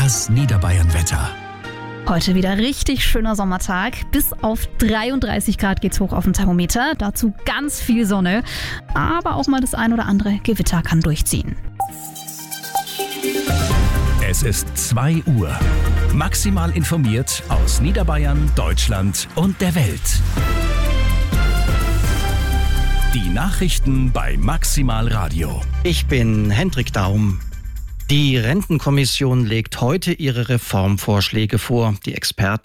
Das Niederbayern-Wetter. Heute wieder richtig schöner Sommertag. Bis auf 33 Grad geht's hoch auf dem Thermometer. Dazu ganz viel Sonne. Aber auch mal das ein oder andere Gewitter kann durchziehen. Es ist 2 Uhr. Maximal informiert aus Niederbayern, Deutschland und der Welt. Die Nachrichten bei Maximal Radio. Ich bin Hendrik Daum. Die Rentenkommission legt heute ihre Reformvorschläge vor. Die Experten